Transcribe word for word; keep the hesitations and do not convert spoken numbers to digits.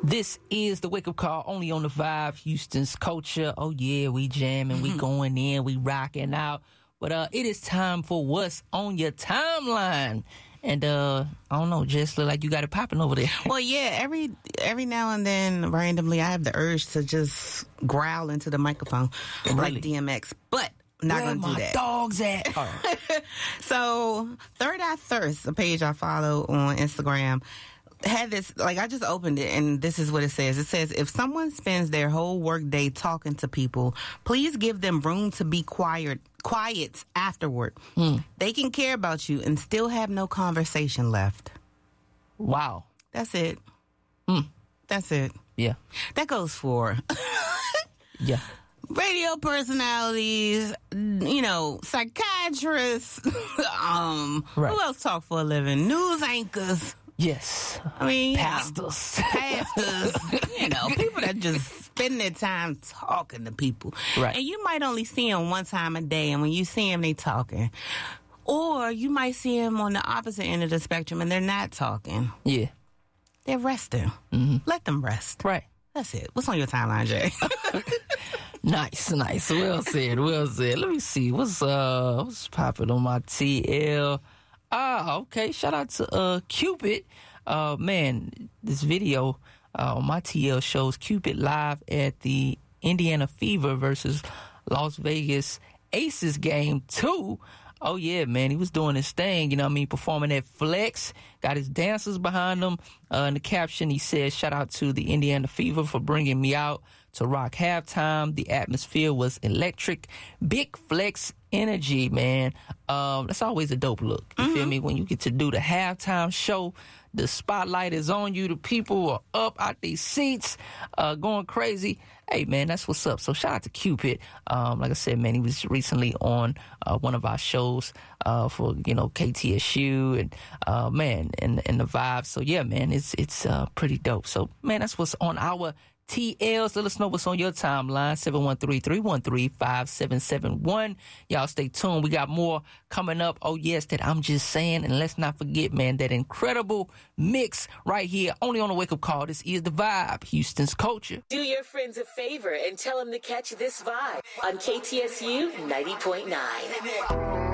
This is the wake-up call only on the Vibe, Houston's culture. Oh, yeah, we jamming, we going in, we rocking out. But uh, it is time for What's on Your Timeline. And uh, I don't know, just look like you got it popping over there. Well, yeah, every every now and then, randomly, I have the urge to just growl into the microphone Really? like D M X. But I'm not Where going to do my that. dogs at? All right. So, Third Eye Thirst, a page I follow on Instagram, had this, like, I just opened it, and this is what it says. It says, if someone spends their whole workday talking to people, please give them room to be quiet, quiet afterward. Hmm. They can care about you and still have no conversation left. Wow. That's it. Hmm. That's it. Yeah. That goes for Yeah. radio personalities, you know, psychiatrists, um, Right. who else talk for a living? News anchors. Yes. I mean, you know, Pastors. pastors, you know, people that just spend their time talking to people. Right. And you might only see them one time a day, and when you see them, they talking. Or you might see them on the opposite end of the spectrum, and they're not talking. Yeah. They're resting. Mm-hmm. Let them rest. Right. That's it. What's on your timeline, Jay? Nice, nice. Well said, well said. Let me see. What's uh what's popping on my T L? Ah, okay. Shout out to uh Cupid. Uh man, this video uh, on my T L shows Cupid live at the Indiana Fever versus Las Vegas Aces game two. Oh, yeah, man. He was doing his thing, you know what I mean, performing at Flex. Got his dancers behind him. Uh, in the caption, he said, shout out to the Indiana Fever for bringing me out to rock halftime. The atmosphere was electric. Big Flex energy, man. Um, that's always a dope look. You mm-hmm. feel me? When you get to do the halftime show, the spotlight is on you. The people are up out these seats, uh, going crazy. Hey, man, that's what's up. So shout out to Cupid. Um, like I said, man, he was recently on uh, one of our shows uh, for, you know, K T S U and, uh, man, and, and the vibes. So, yeah, man, it's it's uh, pretty dope. So, man, that's what's on our T Ls. Let us know what's on your timeline. seven one three, three one three, five seven seven one. Y'all stay tuned. We got more coming up. Oh, yes, that I'm just saying. And let's not forget, man, that incredible mix right here, only on the Wake Up Call. This is The Vibe, Houston's culture. Do your friends a favor and tell them to catch this vibe on K T S U ninety point nine.